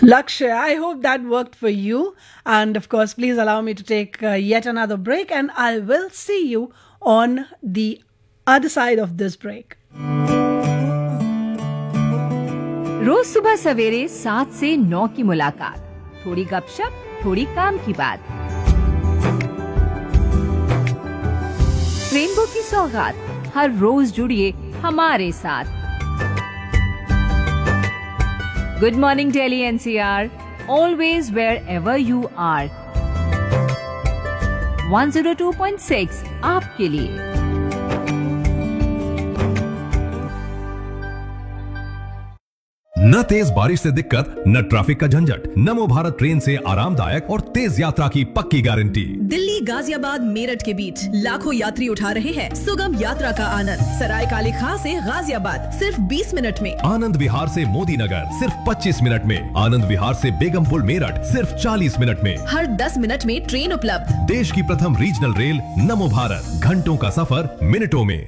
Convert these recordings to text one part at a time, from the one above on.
Lakshay, I hope that worked for you. And of course, please allow me to take yet another break, and I will see you on the other side of this break. रोज सुबह सवेरे 7 से 9 की मुलाकात, थोड़ी गपशप, थोड़ी काम की बात। रेनबो की सौगात, हर रोज जुड़िए हमारे साथ। Good morning Delhi NCR, always wherever you are। 102.6 आपके लिए। न तेज बारिश से दिक्कत, न ट्रैफिक का झंझट। नमो भारत ट्रेन से आरामदायक और तेज यात्रा की पक्की गारंटी। दिल्ली, गाजियाबाद, मेरठ के बीच लाखों यात्री उठा रहे हैं सुगम यात्रा का आनंद। सराय काली खां से गाजियाबाद सिर्फ 20 मिनट में। आनंद विहार से मोदी नगर सिर्फ 25 मिनट में। आनंद विहार से बेगमपुर मेरठ सिर्फ 40 मिनट में। हर 10 मिनट में ट्रेन उपलब्ध। देश की प्रथम रीजनल रेल नमो भारत, घंटों का सफर मिनटों में।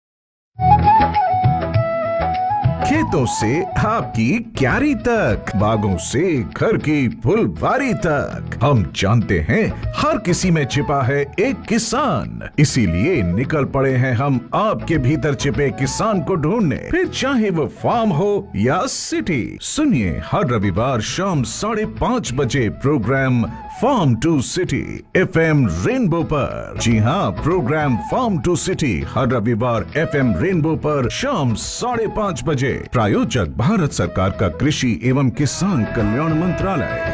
खेतों से आपकी क्यारी तक, बागों से घर की फुलवारी तक, हम जानते हैं हर किसी में छिपा है एक किसान। इसीलिए निकल पड़े हैं हम आपके भीतर छिपे किसान को ढूंढने। फिर चाहे वो फार्म हो या सिटी, सुनिए हर रविवार शाम 5:30 बजे programme farm to city FM rainbow पर। जी हाँ, प्रोग्राम फार्म टू सिटी हर रविवार FM रेनबो पर शाम 5:30 बजे। प्रायोजक भारत सरकार का कृषि एवं किसान कल्याण मंत्रालय।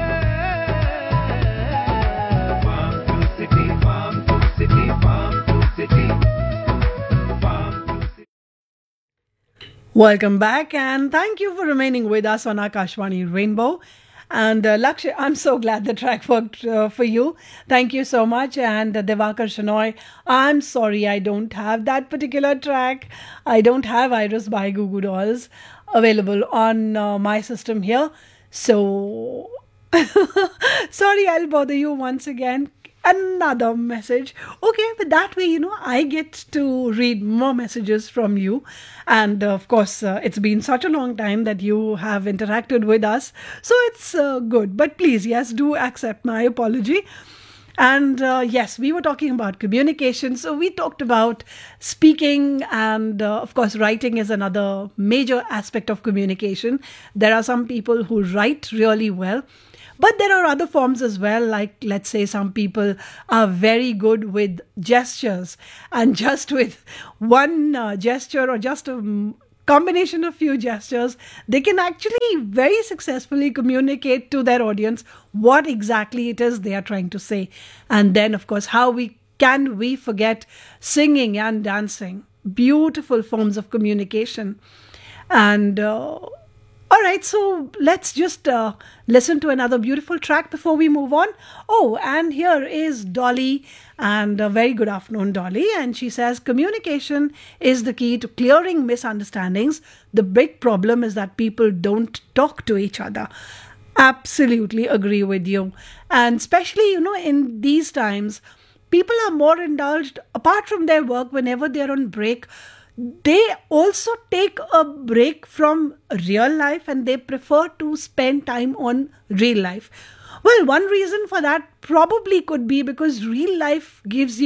Welcome back, and thank you for remaining with us on Akashvani Rainbow. And Lakshay, I'm so glad the track worked for you. Thank you so much. And Devakar Shanoy, I'm sorry I don't have that particular track. I don't have Iris by Goo Goo Dolls available on my system here. So, sorry I'll bother you once again. Another message. Okay, but that way, I get to read more messages from you. And of course, it's been such a long time that you have interacted with us. So it's good. But please, yes, do accept my apology. And yes, we were talking about communication. So we talked about speaking, and of course, writing is another major aspect of communication. There are some people who write really well. But there are other forms as well, like let's say some people are very good with gestures, and just with one gesture or just a combination of few gestures, they can actually very successfully communicate to their audience what exactly it is they are trying to say. And then, of course, how can we forget singing and dancing? Beautiful forms of communication. And all right, so let's just listen to another beautiful track before we move on. Oh, and here is Dolly, and a very good afternoon, Dolly. And she says, communication is the key to clearing misunderstandings. The big problem is that people don't talk to each other. Absolutely agree with you. And especially, in these times, people are more indulged, apart from their work, whenever they're on break. They also take a break from real life, and they prefer to spend time on real life. Well, one reason for that probably could be because real life gives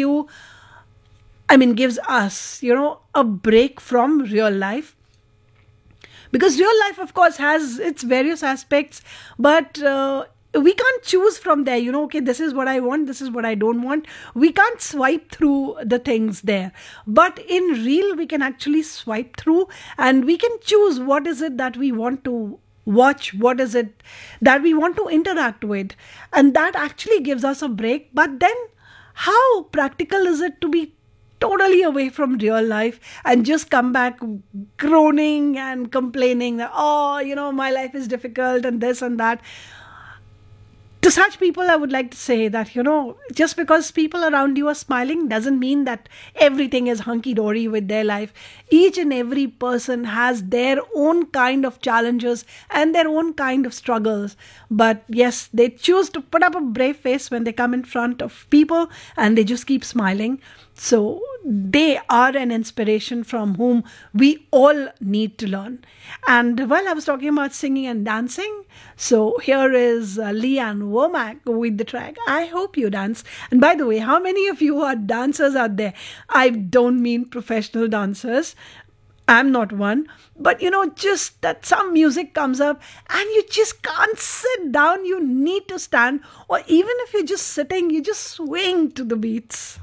us, a break from real life. Because real life, of course, has its various aspects, but we can't choose from there, okay, this is what I want, this is what I don't want. We can't swipe through the things there. But in real, we can actually swipe through, and we can choose what is it that we want to watch, what is it that we want to interact with. And that actually gives us a break. But then, how practical is it to be totally away from real life and just come back groaning and complaining that, my life is difficult and this and that? To such people, I would like to say that, just because people around you are smiling doesn't mean that everything is hunky-dory with their life. Each and every person has their own kind of challenges and their own kind of struggles. But yes, they choose to put up a brave face when they come in front of people, and they just keep smiling. So they are an inspiration from whom we all need to learn. And while I was talking about singing and dancing, so here is Leanne Womack with the track I Hope You Dance. And by the way, how many of you are dancers out there? I don't mean professional dancers. I'm not one. But just that some music comes up and you just can't sit down. You need to stand. Or even if you're just sitting, you just swing to the beats.